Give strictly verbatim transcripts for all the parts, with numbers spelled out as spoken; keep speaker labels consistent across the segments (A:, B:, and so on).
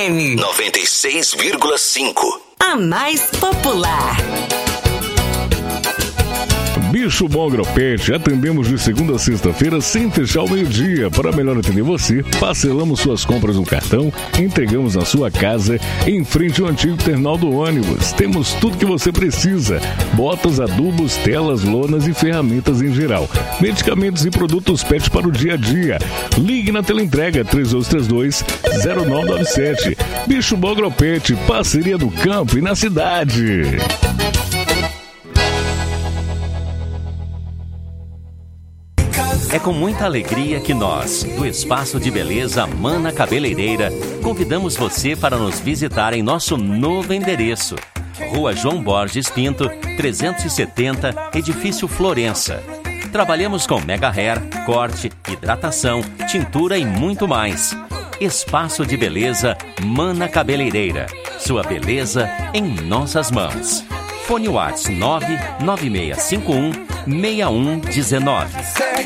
A: M.
B: noventa e seis vírgula cinco.
A: A mais popular.
C: Bicho Bom Agropet, atendemos de segunda a sexta-feira sem fechar ao meio-dia. Para melhor atender você, parcelamos suas compras no cartão, entregamos na sua casa, em frente ao antigo terminal do ônibus. Temos tudo que você precisa: botas, adubos, telas, lonas e ferramentas em geral. Medicamentos e produtos pet para o dia a dia. Ligue na teleentrega três dois três dois, zero nove nove sete. Bicho Bom Agropet, parceria do campo e na cidade.
D: É com muita alegria que nós, do Espaço de Beleza Mana Cabeleireira, convidamos você para nos visitar em nosso novo endereço. Rua João Borges Pinto, trezentos e setenta, Edifício Florença. Trabalhamos com mega hair, corte, hidratação, tintura e muito mais. Espaço de Beleza Mana Cabeleireira. Sua beleza em nossas mãos. Fone WhatsApp nove nove seis cinco um, seis um um nove.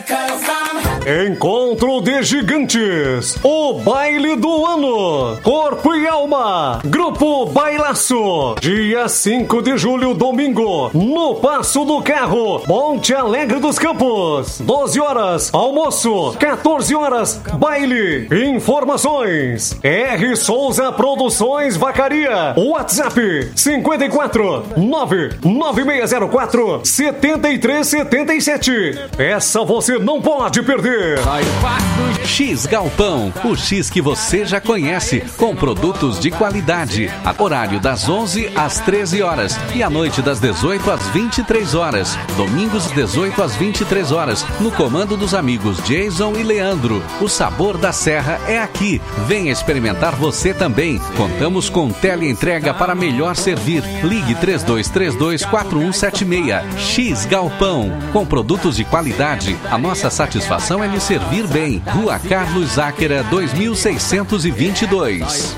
E: Encontro de Gigantes, o baile do ano, Corpo e Alma, Grupo Bailaço, dia cinco de julho, domingo, no Passo do Carro, Monte Alegre dos Campos, doze horas, almoço, quatorze horas, baile. Informações, R. Souza Produções Vacaria, WhatsApp cinco quatro nove nove seis zero quatro sete três sete sete. Essa você não pode perder.
F: X Galpão, o X que você já conhece, com produtos de qualidade. Horário das onze às treze horas e à noite das dezoito às vinte e três horas. Domingos dezoito às vinte e três horas, no comando dos amigos Jason e Leandro. O sabor da serra é aqui. Venha experimentar você também. Contamos com teleentrega para melhor servir. Ligue três dois três dois, quatro um sete seis. X Galpão, com produtos de qualidade. A nossa satisfação é lhe servir bem. Rua Carlos Záquera, dois mil seiscentos e vinte e dois.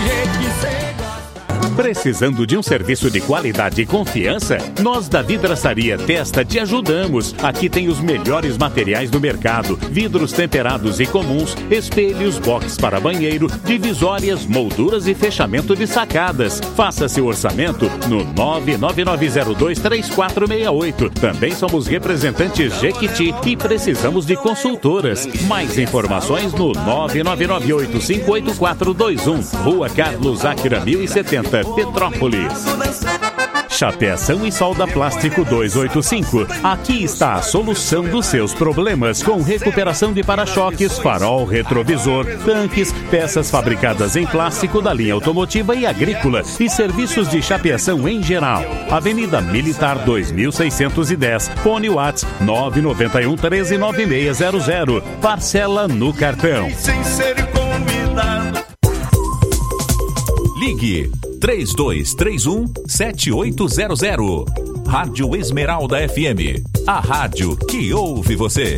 G: Precisando de um serviço de qualidade e confiança? Nós da Vidraçaria Testa te ajudamos. Aqui tem os melhores materiais do mercado: vidros temperados e comuns, espelhos, box para banheiro, divisórias, molduras e fechamento de sacadas. Faça seu orçamento no nove nove nove zero dois três quatro seis oito. Também somos representantes Jequiti e precisamos de consultoras. Mais informações no nove nove nove oito cinco oito quatro dois um. Rua Carlos Záquera mil e setenta, Petrópolis. Chapeação e Solda Plástico duzentos e oitenta e cinco. Aqui está a solução dos seus problemas, com recuperação de para-choques, farol, retrovisor, tanques, peças fabricadas em plástico da linha automotiva e agrícola e serviços de chapeação em geral. Avenida Militar dois mil seiscentos e dez, fone WhatsApp nove nove um treze nove seis zero zero. Parcela no cartão.
H: Ligue três dois três um, sete oito zero zero. Rádio Esmeralda F M, a rádio que ouve você.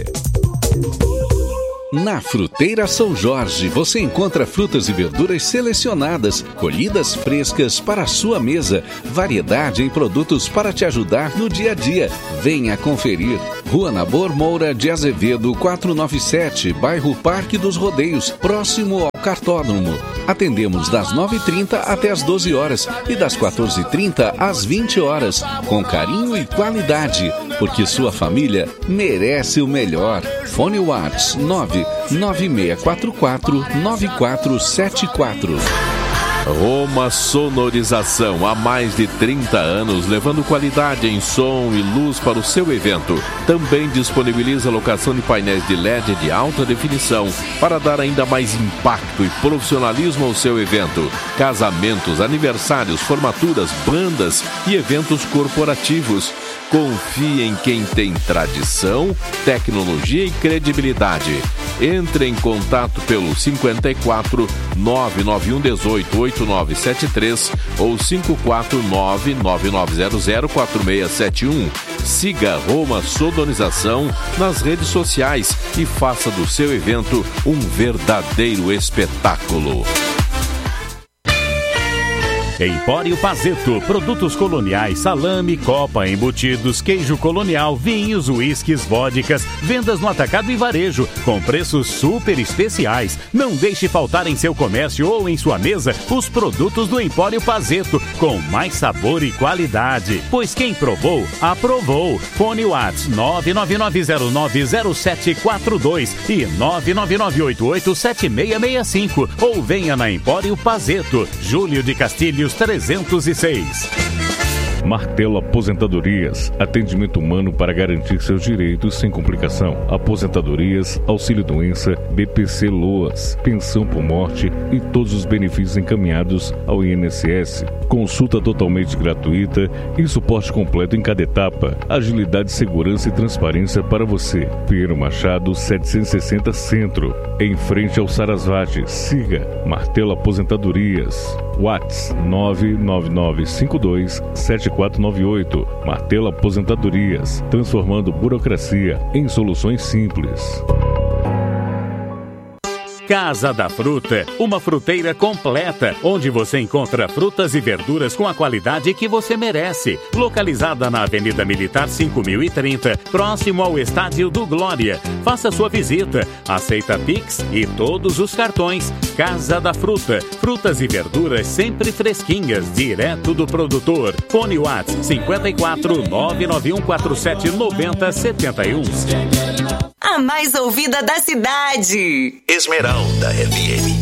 F: Na Fruteira São Jorge, você encontra frutas e verduras selecionadas, colhidas frescas para a sua mesa, variedade em produtos para te ajudar no dia a dia. Venha conferir. Rua Nabor Moura de Azevedo, quatrocentos e noventa e sete, bairro Parque dos Rodeios, próximo ao Cartódromo. Atendemos das nove e trinta até as doze horas e das quatorze e trinta às vinte horas, com carinho e qualidade, porque sua família merece o melhor. Fone WhatsApp nove nove seis quatro quatro nove quatro sete quatro.
I: Roma Sonorização, há mais de trinta anos, levando qualidade em som e luz para o seu evento. Também disponibiliza locação de painéis de L E D de alta definição para dar ainda mais impacto e profissionalismo ao seu evento. Casamentos, aniversários, formaturas, bandas e eventos corporativos. Confie em quem tem tradição, tecnologia e credibilidade. Entre em contato pelo cinquenta e quatro, nove nove um dezoito, oito nove sete três ou cinco quatro nove, nove nove zero zero, quatro seis sete um. Siga Roma Sonorização nas redes sociais e faça do seu evento um verdadeiro espetáculo.
G: Empório Pazeto, produtos coloniais, salame, copa, embutidos, queijo colonial, vinhos, uísques, vodkas, vendas no atacado e varejo, com preços super especiais. Não deixe faltar em seu comércio ou em sua mesa os produtos do Empório Pazeto, com mais sabor e qualidade. Pois quem provou, aprovou. Fone Whats nove nove nove zero nove zero sete quatro dois e nove nove nove oito oito sete seis seis cinco ou venha na Empório Pazeto, Júlio de Castilhos trezentos e seis.
C: Martelo Aposentadorias, atendimento humano para garantir seus direitos sem complicação. Aposentadorias, auxílio-doença, B P C Loas, pensão por morte e todos os benefícios encaminhados ao I N S S. Consulta totalmente gratuita e suporte completo em cada etapa. Agilidade, segurança e transparência para você. Pedro Machado setecentos e sessenta Centro, em frente ao Sarasvati. Siga Martelo Aposentadorias. WhatsApp nove nove nove cinco dois sete quatro nove oito. Martelo Aposentadorias, transformando burocracia em soluções simples.
G: Casa da Fruta, uma fruteira completa, onde você encontra frutas e verduras com a qualidade que você merece. Localizada na Avenida Militar cinco mil e trinta, próximo ao Estádio do Glória. Faça sua visita, aceita Pix e todos os cartões. Casa da Fruta, frutas e verduras sempre fresquinhas, direto do produtor. Fone WhatsApp cinco quatro nove nove um quatro sete nove zero sete um.
A: A mais ouvida da cidade.
B: Esmeralda F M.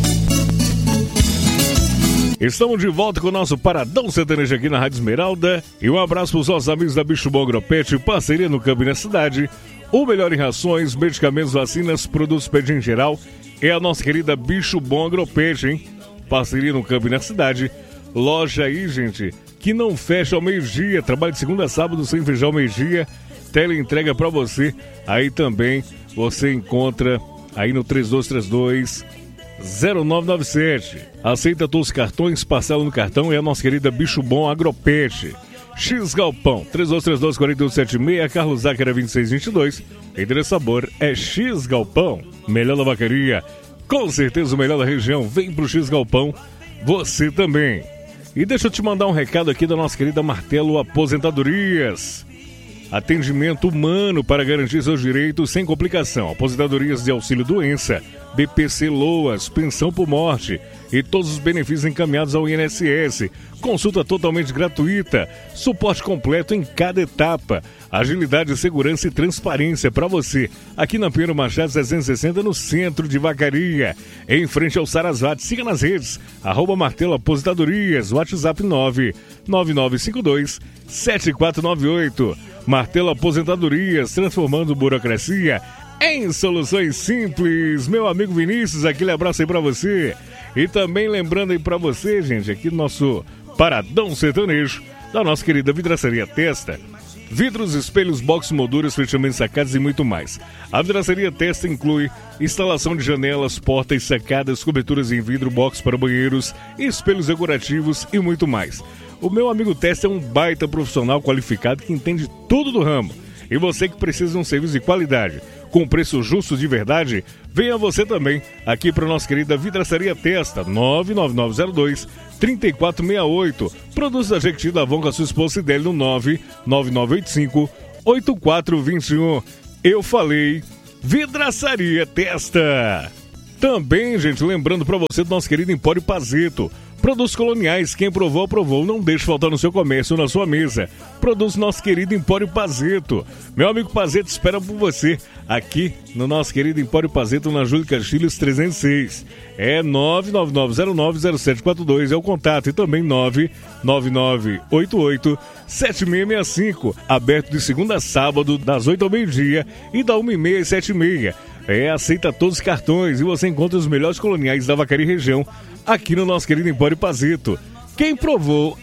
C: Estamos de volta com o nosso Paradão Sertanejo aqui na Rádio Esmeralda. E um abraço para os nossos amigos da Bicho Bom Agropet, parceria no campo e na cidade. O melhor em rações, medicamentos, vacinas, produtos pet em geral é a nossa querida Bicho Bom Agropet, hein? Parceria no campo e na cidade. Loja aí, gente, que não fecha ao meio-dia. Trabalho de segunda a sábado sem fechar ao meio-dia. Tele entrega para você. Aí também você encontra aí no três dois três dois zero nove nove sete. Aceita todos os cartões, parcela no cartão. É a nossa querida Bicho Bom Agropet. X Galpão, três dois três dois quatro um sete seis, Carlos Zácara vinte e seis vinte e dois. Endereço sabor é X Galpão. Melhor da vacaria, com certeza o melhor da região. Vem pro X Galpão, você também. E deixa eu te mandar um recado aqui da nossa querida Martelo Aposentadorias. Atendimento humano para garantir seus direitos sem complicação. Aposentadorias de auxílio-doença, B P C Loas, pensão por morte e todos os benefícios encaminhados ao I N S S. Consulta totalmente gratuita, suporte completo em cada etapa. Agilidade, segurança e transparência para você. Aqui na Pedro Machado setecentos e sessenta, no centro de Vacaria, em frente ao Sarasvati. Siga nas redes, arroba Martelo Aposentadorias, WhatsApp nove nove nove cinco dois sete quatro nove oito. Martelo Aposentadorias, transformando burocracia em soluções simples. Meu amigo Vinícius, aquele abraço aí pra você. E também lembrando aí pra você, gente, aqui no nosso Paradão Sertanejo, da nossa querida Vidraçaria Testa. Vidros, espelhos, box, molduras, fechamentos, sacadas e muito mais. A Vidraçaria Testa inclui instalação de janelas, portas, sacadas, coberturas em vidro, box para banheiros, espelhos decorativos e muito mais. O meu amigo Testa é um baita profissional qualificado que entende tudo do ramo. E você que precisa de um serviço de qualidade, com preço justo de verdade, venha você também aqui para a nossa querida Vidraçaria Testa, nove nove nove zero dois três quatro seis oito. Produtos da Jequiti da Avon com a sua esposa Cideli no nove nove nove oito cinco oito quatro dois um. Eu falei Vidraçaria Testa. Também, gente, lembrando para você do nosso querido Empório Pazeto. Produtos coloniais, quem provou, aprovou. Não deixe faltar no seu comércio ou na sua mesa. Produtos nosso querido Empório Pazeto. Meu amigo Pazeto espera por você aqui no nosso querido Empório Pazeto, na Júlio Castilhos trezentos e seis. É nove nove nove zero nove zero sete quatro dois, é o contato. E também nove nove nove oito oito sete seis seis cinco. Aberto de segunda a sábado, das oito ao meio-dia e da uma e meia às sete e meia. É, aceita todos os cartões e você encontra os melhores coloniais da Vacaria região aqui no nosso querido Empório Pazeto. Quem provou,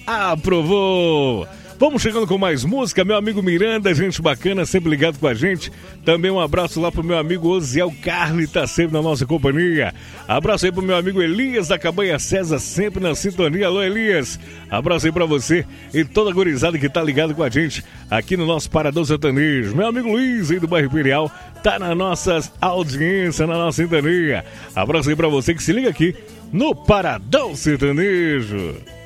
C: aprovou! Vamos chegando com mais música, meu amigo Miranda, gente bacana, sempre ligado com a gente. Também um abraço lá pro meu amigo Osiel Carli, tá sempre na nossa companhia. Abraço aí pro meu amigo Elias da Cabanha César, sempre na sintonia. Alô, Elias, abraço aí pra você e toda a gurizada que tá ligado com a gente aqui no nosso Paradão Sertanejo. Meu amigo Luiz aí do bairro Imperial tá na nossa audiência, na nossa sintonia. Abraço aí pra você que se liga aqui no Paradão Sertanejo.